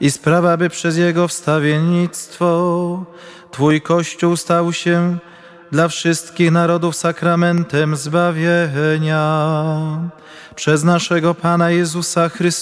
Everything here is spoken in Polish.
i sprawa, by przez Jego wstawiennictwo Twój Kościół stał się dla wszystkich narodów sakramentem zbawienia. Przez naszego Pana Jezusa Chrystusa,